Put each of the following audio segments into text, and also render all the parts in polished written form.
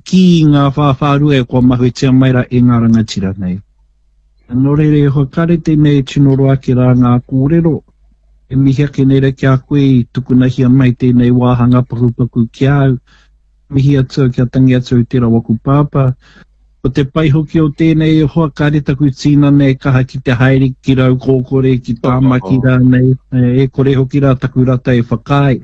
ki ngā whawharu e kua mahui tia maira e ngā rangatira nei. Nō reire ho kare tēnei tinoro ake rā ngā kōrero, e mihi ake neira ki a koe i tukunahia mai tēnei wāhanga pakupaku ki au, mihi atua kia tangi atu i tērā waku pāpā. O te pai hoki o tēnei e hoa kare taku tīna nei kaha ki te haere ki rau kōkore ki tāmaki rā nei, e kore hoki rā taku rata e whakai.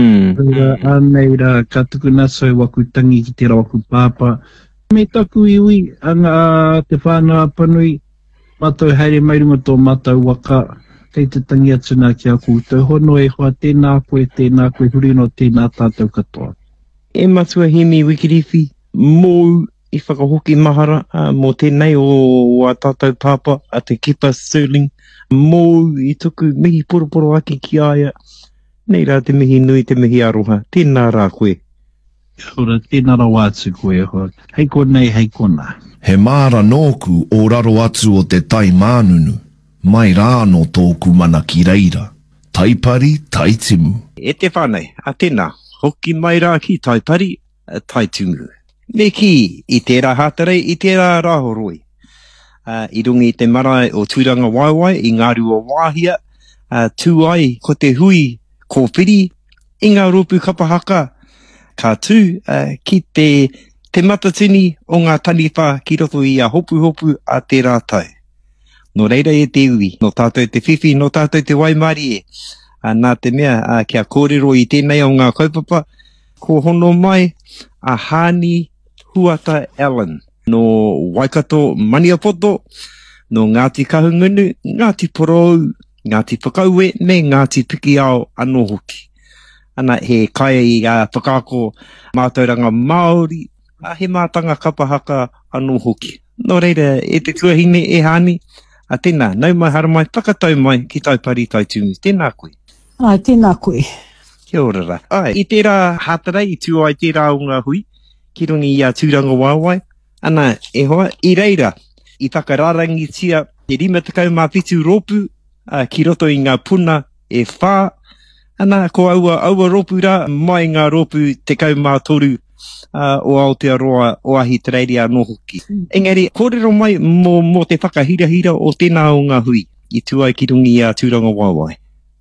Anei rā ka tuku naso e waku tangi ki tērā waku pāpā. Me taku iwi anga te whānau panui, mātou haere mai runga tō mātou waka, kei te tangi atu nā ki a kūtou. Hono e hoa tēnā koe huri no tēnā tātou katoa. E matua himi wikiriwhi, mō i whakahoki mahara mō tēnei o a tātou pāpā a te Kepa Sterling, mō i tuku mihi poroporo ake ki aia. Nei rā te mihi nui, te mihi aroha. Tēnā rā koe. Ora, tēnā rā wātu koe hoa. Hei konei, hei kona. He māra nōku o raro atu o te tai mānunu. Mai rā no tōku mana ki reira. Taipari, taitimu. E te whānei, a tēnā. Hoki mai rā ki taipari, taitimu. Me ki, i tērā hātarei, i tērā rāhoroi. I rungi te marae o Tūranga Waiwai, i Ngāru o Wāhia, tū ai ko te hui kōwhiri, i ngā rōpū kapahaka, ka tū ki te matatini o ngā taniwha ki roto i a hopu a te rātau. No reira e te ui, no tātou te whiwhi, no tātou te waimari e. Nā te mea, kia kōrero i tēnei o ngā kaupapa, ko hono mai a Hani Huata Allen, no Waikato Maniapoto, no Ngāti Kahungunu, Ngāti Porou, Ngāti Whakaue, me Ngāti Pikiao anō hoki. Ana he kai i whakaako mātauranga Māori, he mātanga kapahaka anō hoki. Nō reira, e te tuahine e Hani, a tēnā, nau mai haramai, whakatau mai ki taipari taitumi. Tēnā koe. Ai, tēnā koe. Kia ora rā. Ai, i tērā hātarei, i tū ai tērā o ngā hui, ki rungi i a Tūranga Waiwai. Ana, e hoa, i reira, i whakararangi tia te 57 rōpū, ki roto i ngā puna e whā. Ana, ko aua rōpū rā, mai ngā rōpū te kaumātoru o Aotearoa o ahi te reiri anō hoki. Engari, kōrero mai mō te whakahirahira o tēnā o ngā hui, i tū ai ki rungi i a Tūranga Waiwai.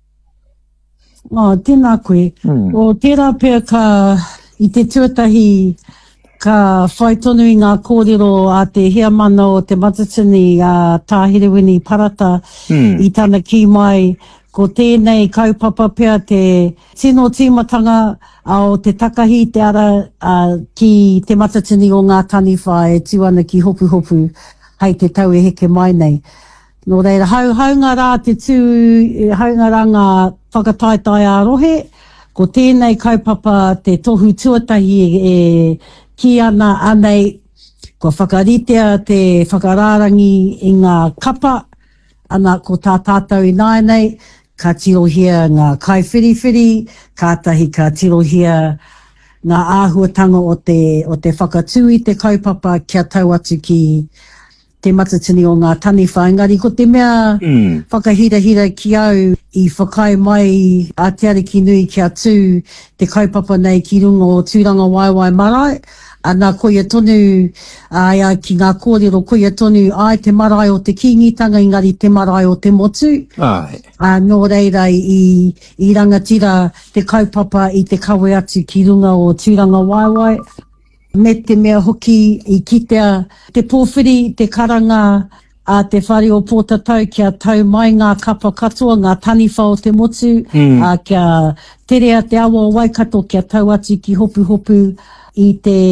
Tēnā koe. O tērā pēr i te tuatahi ka whai tonu i ngā kōrero a te hea mana o te matatini a Tāherewini Parata i tāna ki mai ko tēnei kaupapa pēr te tino tīmatanga o te takahi te ara ki te matatini o ngā taniwha e tuana ki hopu hei te tau e heke mai nei. Nō reira, haunga rā te tū, haunga rā ngā whakataetai a rohe, ko tēnei kaupapa te tohu tuatahi e ki ana anei, ko whakaritea te whakararangi i ngā kapa, ana ko tā tātou i nāinei, ka tirohia ngā kaiwhiriwhiri, kātahi ka tirohia ngā āhuatanga o te whakatui te kaupapa kia tau atu ki te matatini o ngā taniwha. Engari, ko te mea whakahirahira ki au i whakai mai a te ariki nui kia tū te kaupapa nei ki runga o Tūranga Waiwai marae. Ana koia tonu ai ki ngā kōrero, koia tonu ai te marae o te kingitanga, engari te marae o te motu. Nō reira i rangatira te kaupapa i te kawe atu ki runga o Tūranga Waiwai. Me te mea hoki i kitea te pōwhiri, te karanga a te whare o pōtatau kia tau mai ngā kapa katoa, ngā taniwha o te motu, kia terea te awa o Waikato kia tau atu ki hopu i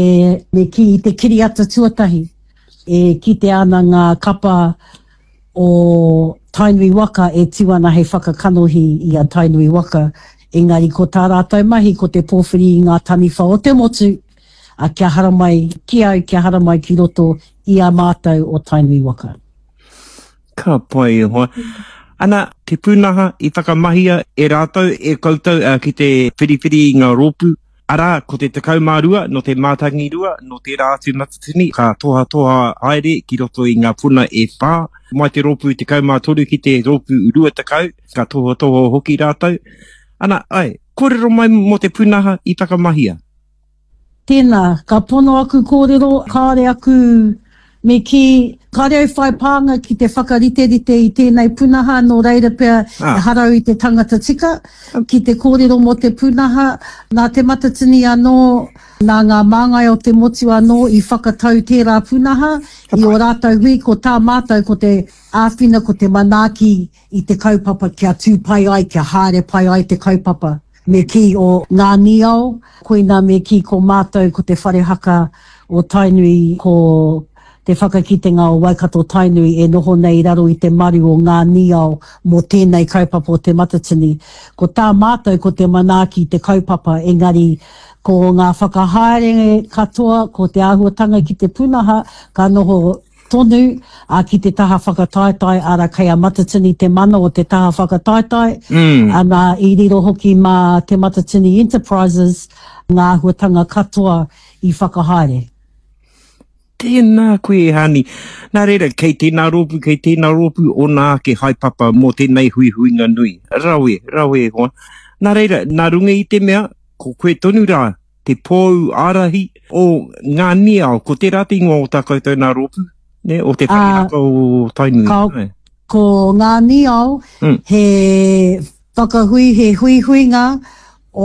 te kiriata tuatahi. E kite ana ngā kapa o Tainui Waka e tiwana hei whakakanohi i a Tainui Waka. Engari ko tā rātou mahi ko te pōwhiri i ngā taniwha o te motu. Kia haramai, kia haramai ki roto i a mātou o Tainui Waka. Ka pai e hoa. Ana, te pūnaha i whakamahia e rātou e koutou ki te whiriwhiri i ngā rōpū. Ara, ko te tekau mārua, no te mātangi rua, no te rātu matatini, ka toha haere ki roto i ngā puna e whā. Mai te rōpū tekau mātoru ki te rōpū urua tekau, ka toha hoki rātou. Ana, kōrero mai mo te pūnaha i whakamahia. Tēnā, ka pono aku kōrero, kāre aku me ki, kāre au whai pānga ki te whakarite-rite I tēnei punaha, nō reira pia harau I te tangata tika, ki te kōrero mo te punaha, nā te matatini anō, nā ngā māngai o te motu anō I whakatau tērā punaha, I o rātou hui ko tā mātou ko te āwhina ko te manaaki I te kaupapa kia tū pai ai, kia haere pai ai te kaupapa. Me ki o ngā niau, koina me ki ko mātou ko te whare haka o Tainui ko te whakakitenga o Waikato Tainui e noho nei raro I te maru o ngā niau mō tēnei kaupapa o te matatini. Ko tā mātou ko te manaaki te kaupapa, engari ko ngā whakahaere katoa, ko te āhuatanga ki te punaha, ka noho tonu, ki te taha whakataetai, ara kei a matatini te mana o te taha whakataetai, ana I riro hoki mā te matatini enterprises, ngā āhuatanga katoa I whakahaere. Tēnā koe hani. Nā reira, kei tēnā ropu o nā ke haipapa mō tēnei huihuinga nui. Rawe hoa. Nā reira, nā runga I te mea, ko koe tonu rā, te pōu ārahi o ngā niau, ko te rati ngō o tā koutou nā ropu, ne, o te whairaka o Tainui. Ko ngā niau, he whakahui, he huihuinga o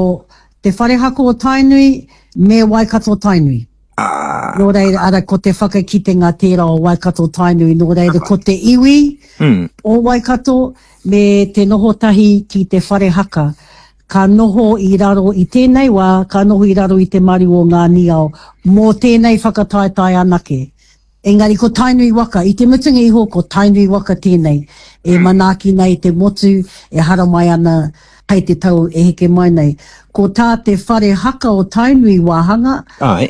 te wharehako o Tainui, me Waikato Tainui. Nō reira, ara ko te whakakitenga tērā o Waikato Tainui, nō reira ko te iwi o Waikato, me te nohotahi ki te wharehaka. Ka noho I raro I tēnei wā, ka noho I raro I te maru o ngā niau, mō tēnei whakataetai anake. Engari ko Tainui waka, I te mutunga iho ko Tainui waka tēnei, e manaaki nei te motu, e hara mai ana, hei te tau e heke mai nei. Ko tā te wharehaka o Tainui wāhanga,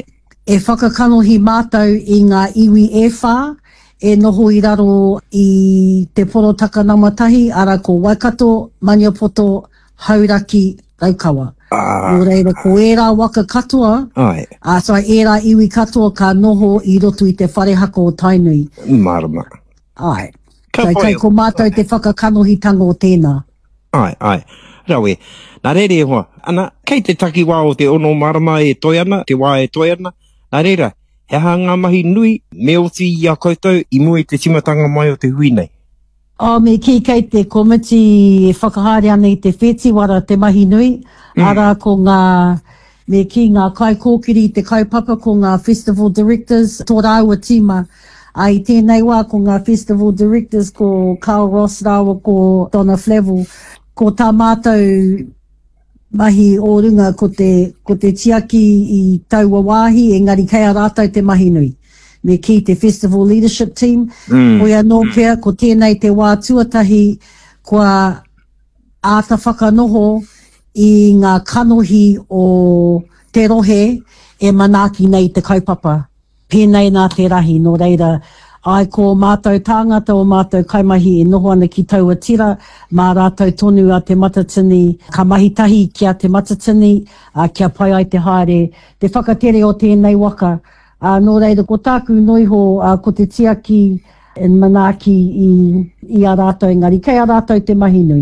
e whakakanohi mātou I ngā iwi e whā, e noho I raro I te porotaka namatahi, ara ko Waikato, Maniapoto, Hauraki, Raukawa. Nō reira, ko ērā waka katoa, so ērā iwi katoa ka noho I roto I te wharehaka o Tainui. Marama. Ai. So kei ko mātou te whakakanohitanga o tēnā. Ai. Rawe. Nā reire hoa. Ana, kei te taki wā o te ono marama e toi ana, te wā e toi ana. Nā reira, he aha ngā mahi nui, me oti I a koutou, I mua I te timatanga mai o te hui nei. Me ki kei te komiti e whakahaere ana I te whetiwara te mahi nui, ara ko ngā, me ki ngā kai kōkiri te kaupapa ko ngā festival directors, tō rāua tima, ai tēnei wā ko ngā festival directors ko Carl Ross rāua ko Donna Flavel, ko tā mātou mahi o runga ko te tiaki I taua wāhi, engari kei a rātou te mahi nui. Me ki te festival leadership team, oia nō pia, ko tēnei te wā tuatahi, kua āta whakanoho I ngā kanohi o te rohe e manaaki nei te kaupapa. Pēnei nā te rahi, nō reira, ai ko mātou tāngata o mātou kaimahi e noho ana ki taua tira, mā rātou tonu a te matatini, ka mahitahi kia te matatini, kia pai ai te haere, te whakatere o tēnei waka, nō reira, ko tāku noiho ko te tiaki e manaaki I a rātou engari, kei a rātou te mahi nui.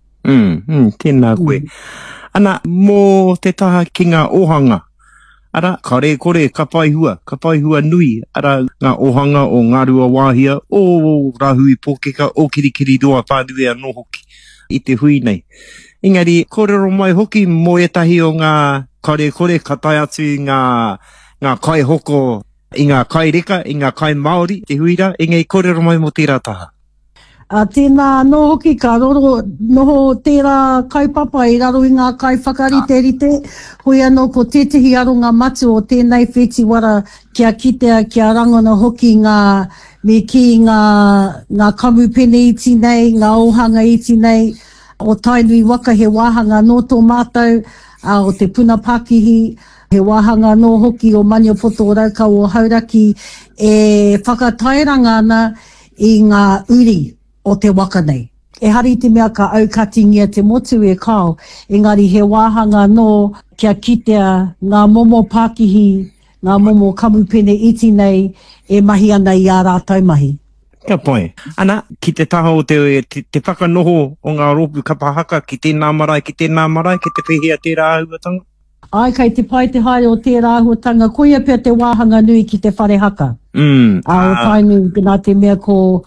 Tēnā koe. Ana, mō te taha ki ngā ohanga, ara, kare kore, ka pai hua nui, ara, ngā ohanga o ngā rua wāhia, o rahui pōkeka, o kirikiri roa pānuea no hoki, I te hui nei. Engari, kōrero mai hoki, mō etahi o ngā kare kore, ka tai atu ngā kai hoko, I ngā kai reka, I ngā kai Māori, te huira, engei kōrero mai mo tērā taha. Tēnā no hoki ka roro, noho tērā kaupapa I raro I ngā kai whakarite, hoi anō ko tētahi aronga matu o tēnei whetiwara kia kitea, kia rangona hoki ngā, me ki ngā kamupene iti nei, ngā ohanga iti nei, o Tainui waka he wāhanga no tō mātou, o te puna Pākihi, he wāhanga no hoki o Maniapoto o Raukau o Hauraki, e whakatairanga ana I ngā uri o te waka nei. E hari te mea ka aukatingia te motu e kao, engari he wāhanga no kia kitea ngā momo Pākihi, ngā momo kamupene iti nei, e mahi ana I a rātou mahi. Kia pai. Ana, ki te taha o te whakanoho o ngā ropu kapahaka, ki tēnā marae, ki te pehea tērā ahuatanga? Ai kai te pai te haere o tērā ahuatanga, koia pia te wāhanga nui ki te whare haka. O tainu, nā te mea ko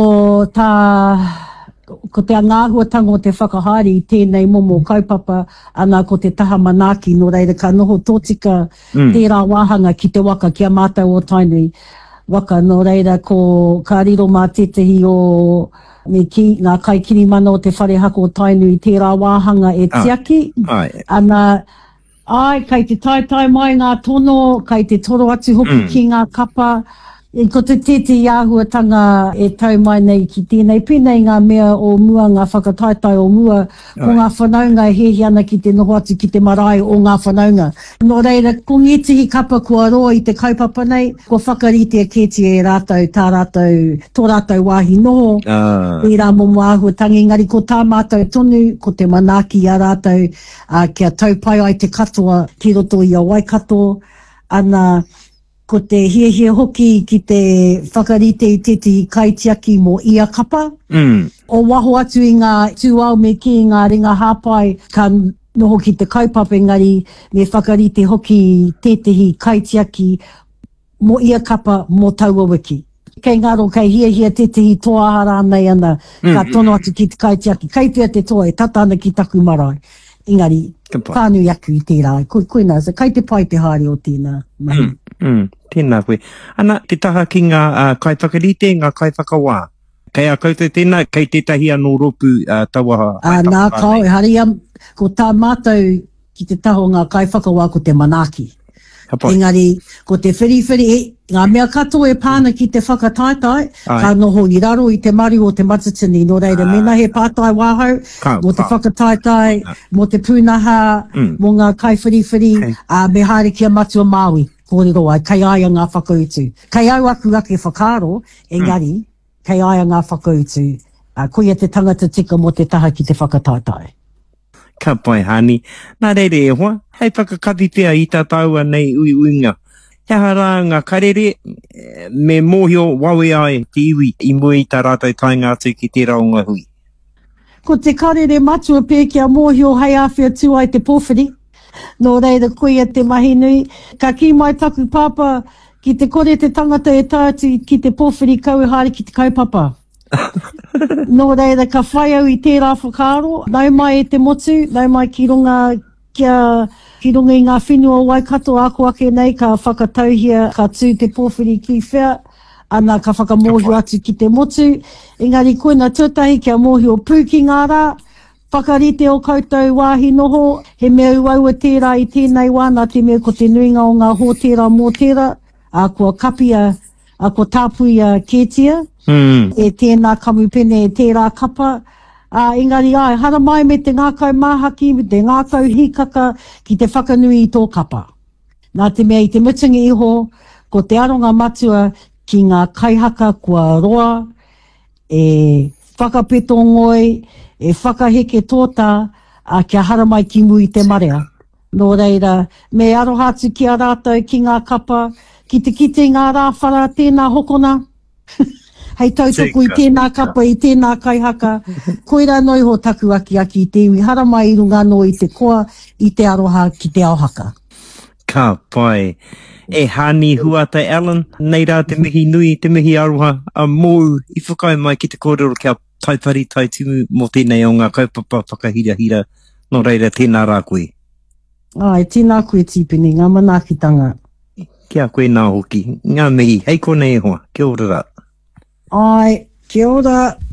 te ngāhuatanga o te whakahari i tēnei momo kaupapa, ana ko te taha manaki, no reira ka noho tōtika tērā wāhanga ki te waka kia mātou o tainui. Waka, no reira ko ka riro mā tetehi o me ki ngā kaikiri mana o te whare haka o tainui, tērā wāhanga e tiaki. Ana, ai, kai te tai mai ngā tono, kai te toro atu hoki ki ngā kapa, ko te tete iahuatanga e tau mai nei ki tēnei pēnei ngā mea o mua, ngā whakataitai o mua, ko ngā whanaunga e hehi ana ki te noho atu ki te marae o ngā whanaunga. Nō reira, ko ngetihi kapa kua roa i te kaupapa nei, ko whakarite a keti e rātou, tō rātou wāhi noho, i rā momo āhuatangi, ngari ko tā mātou tonu, ko te manaki a rātou, kia tau pai ai te katoa ki roto i a Waikato, ana ko te hiehie hoki ki te whakarite i tēti kaitiaki mo ia kapa. O waho atu i ngā tūau me ki ngā ringa hāpai ka noho ki te kaupapa engari me whakarite hoki tētehi kaitiaki mo ia kapa mo tauawiki. Kei ngaro kei hiehie tētehi toahara nei ana ka tono atu ki te kaitiaki. Kei pia te toa e tata ana ki taku marae. Engari, whānui aku i tērā. Koina, kei te pai te haere o tēnā. Tēnā koe. Ana, te taha ki ngā kaiwhakarite, ngā kaiwhakawā. Kei a koutou tēnā, kei tētahi anō ropu tauaha. Nā kau, e haria, ko tā mātou ki te taho ngā kaiwhakawā ko te manaki. Engari, ko te whiriwhiri, ngā mea katoa e pāna ki te whakataitai, ka noho i raro i te mari o te matatini, no reira, mena he pātai wāhau, mo te whakataitai, mo te pūnaha, mo ngā kai whiriwhiri, me haere kia matua Māui, kōrero ai, kei aia ngā whakautu. Kei au aku ake whakaro, engari, kei aia ngā whakautu, koia te tangata tika mo te taha ki te whakataitai. Ka pai hani. Nā reire e hoa, hei whakakati pia i tā taua nei uinga. He hara ngā karere, me mōhio wawe ai te iwi i mua i tā rātou tainga atu ki te raunga hui. Ko te karere matua pē kia mōhio hei awhia tū ai te pōwhiri. Nō reira koia te mahinui. Ka ki mai taku pāpā ki te kore te tangata e tātu ki te pōwhiri kauhari ki te kaupapa. Nō reira ka whai au i tērā whakaro, nau mai e te motu, nau mai ki runga i ngā whenua o Waikato ako ake nei, ka whakatauhia, ka tū te pōwhiri ki whea, ana ka whakamōhio atu ki te motu. Engari koina tūtahi kia mōhio pū ki ngā rā, whakarite o koutou wāhi noho, he mea uaua tērā i tēnei wā, nā te mea ko te nuinga o ngā hōtera mō tērā, kua kapia, ko tāpuia kētia, e tēnā kamupene e tērā kapa. Engari ai, hara mai me te ngākau māhaki, me te ngākau hikaka ki te whakanui i tō kapa. Nā te mea i te mutungi iho, ko te aronga matua ki ngā kaihaka kua roa, e whakapeto ngoi, e whakaheke tōta, kia hara mai ki mui te marea. Nō reira, me arohatu ki a rātou ki ngā kapa, ki te kite ngā rāwhara tēnā hokona. Hei tautoko i tēnā kapa, i tēnā kaihaka, koira noi ho taku aki i te iwi, hara mai i runga no i te koa, i te aroha ki te aohaka. Ka pai. E hani huata Alan, nei rā te mihi nui, te mihi aroha, mōu i whakai mai ki te kōrero kia taipari taitimu mō tēnei o ngā kaupapa whakahira, no reira tēnā rā koe. Ai, tēnā koe tīpini, ngā manakitanga. Kia koe nā hoki, ngā mihi, hei konei e hoa, kia ora rā. Ai, kia ora.